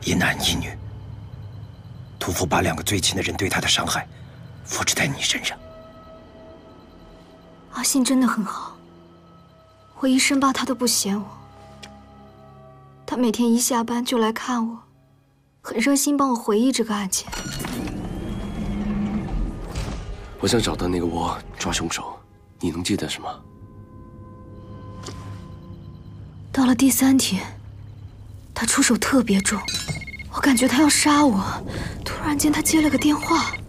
一男一女。屠夫把2个最亲的人对他的伤害复制在你身上。 阿信真的很好，我一生爸他都不嫌我。他每天一下班就来看我，很热心帮我回忆这个案件。 我想找到那个窝，抓凶手，你能记得什么？ 到了第3天，他出手特别重，我感觉他要杀我。突然间，他接了个电话。